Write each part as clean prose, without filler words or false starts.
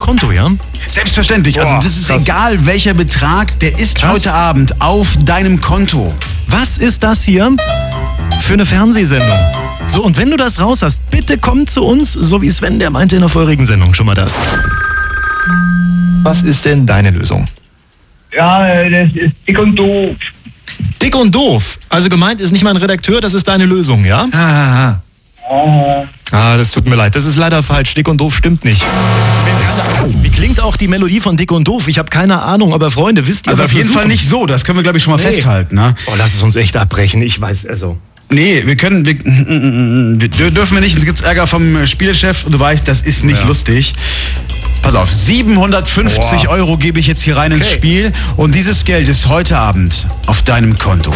Konto, ja? Selbstverständlich. Also das ist krass. egal, welcher Betrag, der ist Krass. heute Abend auf deinem Konto. Was ist das hier für eine Fernsehsendung? So, und wenn du das raus hast, bitte komm zu uns, so wie Sven, der meinte in der vorherigen Sendung schon mal das. Was ist denn deine Lösung? Ja, das ist dick und doof. Dick und doof. Also gemeint ist nicht mal ein Redakteur, das ist deine Lösung, ja? Ah, das tut mir leid. Das ist leider falsch. Dick und doof stimmt nicht. Wie klingt auch die Melodie von Dick und doof? Ich habe keine Ahnung, aber Freunde, wisst ihr, Also was auf wir jeden Fall suchen? nicht so, das können wir glaube ich schon mal festhalten. Ne? Oh, lass es uns echt abbrechen. Ich weiß, also... Nee, wir dürfen wir nicht, es gibt Ärger vom Spielchef. Du weißt, das ist nicht lustig. Pass auf, 750 Euro gebe ich jetzt hier rein ins Spiel und dieses Geld ist heute Abend auf deinem Konto.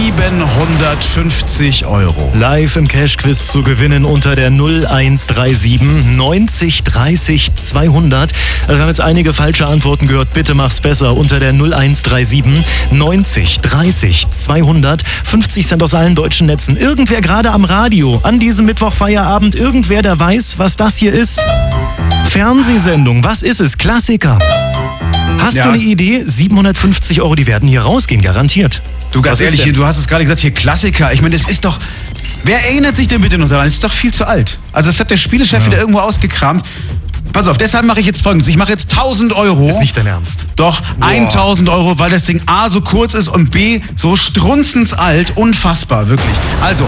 750 Euro. Live im Cash-Quiz zu gewinnen unter der 0137 90 30 200. Wir haben jetzt einige falsche Antworten gehört. Bitte mach's besser unter der 0137 90 30 200. 50 Cent aus allen deutschen Netzen. Irgendwer gerade am Radio an diesem Mittwochfeierabend, irgendwer, der weiß, was das hier ist? Fernsehsendung, was ist es? Klassiker. Hast du eine Idee? 750 Euro, die werden hier rausgehen, garantiert. Du, ganz Was ist ehrlich, denn? du hast es gerade gesagt, hier Klassiker. Ich meine, das ist doch... Wer erinnert sich denn bitte noch daran? Das ist doch viel zu alt. Also das hat der Spielechef wieder irgendwo ausgekramt. Pass auf, deshalb mache ich jetzt Folgendes. Ich mache jetzt 1000 Euro. Ist nicht dein Ernst. Doch, 1000 Euro, weil das Ding A so kurz ist und B so strunzensalt. Unfassbar, wirklich. Also,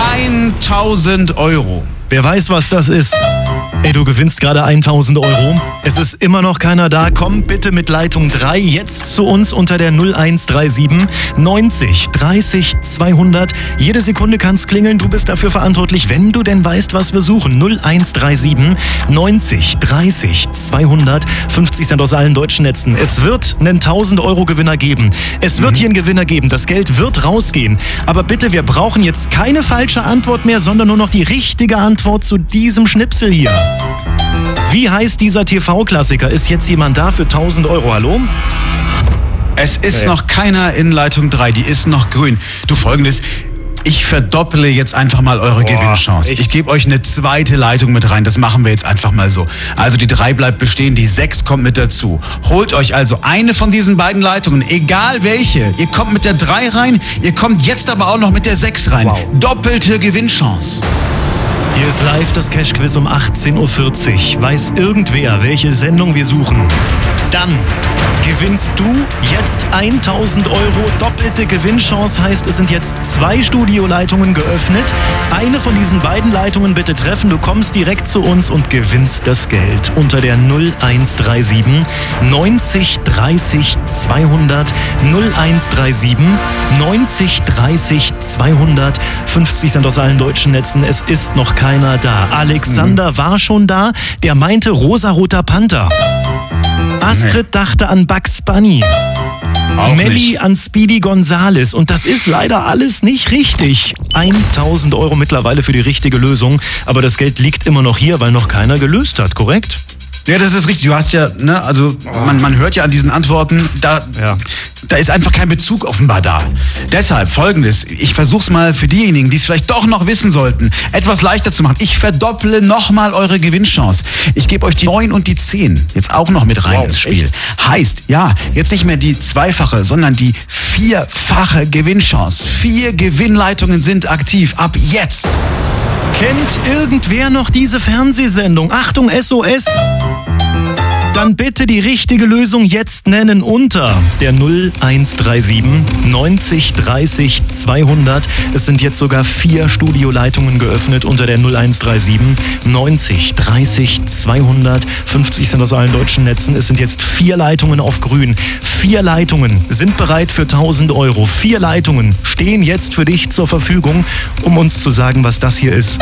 1000 Euro. Wer weiß, was das ist? Ey, du gewinnst gerade 1000 Euro. Es ist immer noch keiner da. Komm bitte mit Leitung 3 jetzt zu uns unter der 0137 90 30 200. Jede Sekunde kann's klingeln. Du bist dafür verantwortlich, wenn du denn weißt, was wir suchen. 0137 90 30 200. 50 Cent aus allen deutschen Netzen. Es wird einen 1000 Euro Gewinner geben. Es wird hier einen Gewinner geben. Das Geld wird rausgehen. Aber bitte, wir brauchen jetzt keine falsche Antwort mehr, sondern nur noch die richtige Antwort zu diesem Schnipsel hier. Wie heißt dieser TV-Klassiker? Ist jetzt jemand da für 1000 Euro? Hallo? Es ist noch keiner in Leitung 3, die ist noch grün. Du, Folgendes, ich verdopple jetzt einfach mal eure Gewinnchance. Ich gebe euch eine zweite Leitung mit rein, das machen wir jetzt einfach mal so. Also die 3 bleibt bestehen, die 6 kommt mit dazu. Holt euch also eine von diesen beiden Leitungen, egal welche. Ihr kommt mit der 3 rein, ihr kommt jetzt aber auch noch mit der 6 rein. Doppelte Gewinnchance. Hier ist live das Cash-Quiz um 18.40 Uhr. Weiß irgendwer, welche Sendung wir suchen? Dann gewinnst du jetzt 1000 Euro. Doppelte Gewinnchance heißt, es sind jetzt 2 Studioleitungen geöffnet. Eine von diesen beiden Leitungen bitte treffen. Du kommst direkt zu uns und gewinnst das Geld unter der 0137 90 30 200. 0137 90 30 200. 50 Cent aus allen deutschen Netzen. Es ist noch keiner da. Alexander war schon da. Der meinte rosaroter Panther. Astrid dachte an Bugs Bunny. Melli an Speedy Gonzales. Und das ist leider alles nicht richtig. 1000 Euro mittlerweile für die richtige Lösung. Aber das Geld liegt immer noch hier, weil noch keiner gelöst hat, korrekt? Ja, das ist richtig. Du hast ja, ne, also man hört ja an diesen Antworten, da ist einfach kein Bezug offenbar da. Deshalb Folgendes, ich versuch's mal für diejenigen, die es vielleicht doch noch wissen sollten, etwas leichter zu machen. Ich verdopple nochmal eure Gewinnchance. Ich gebe euch die 9 und die 10 jetzt auch noch mit rein ins Spiel. Heißt, ja, jetzt nicht mehr die 2-fache, sondern die 4-fache Gewinnchance. 4 Gewinnleitungen sind aktiv. Ab jetzt. Kennt irgendwer noch diese Fernsehsendung? Achtung, SOS! Dann bitte die richtige Lösung jetzt nennen unter der 0137 90 30 200. Es sind jetzt sogar 4 Studioleitungen geöffnet unter der 0137 90 30 200. 50 Cent aus allen deutschen Netzen. Es sind jetzt 4 Leitungen auf grün. 4 Leitungen sind bereit für 1000 Euro. 4 Leitungen stehen jetzt für dich zur Verfügung, um uns zu sagen, was das hier ist.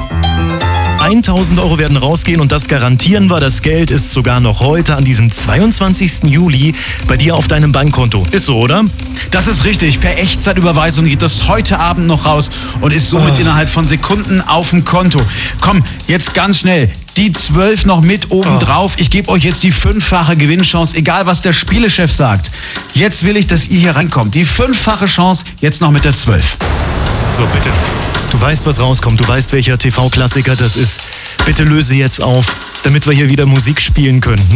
1000 Euro werden rausgehen und das garantieren wir. Das Geld ist sogar noch heute an diesem 22. Juli bei dir auf deinem Bankkonto. Ist so, oder? Das ist richtig. Per Echtzeitüberweisung geht das heute Abend noch raus und ist somit innerhalb von Sekunden auf dem Konto. Komm, jetzt ganz schnell. Die 12 noch mit oben drauf. Ich gebe euch jetzt die 5-fache Gewinnchance, egal was der Spielechef sagt. Jetzt will ich, dass ihr hier reinkommt. Die 5-fache Chance, jetzt noch mit der 12. So, bitte. Du weißt, was rauskommt. Du weißt, welcher TV-Klassiker das ist. Bitte löse jetzt auf, damit wir hier wieder Musik spielen können.